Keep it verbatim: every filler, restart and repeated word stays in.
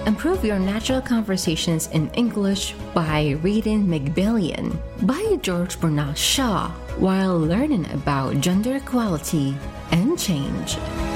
Improve your natural conversations in English by reading Mygbillion by George Bernard Shaw while learning about gender equality and change.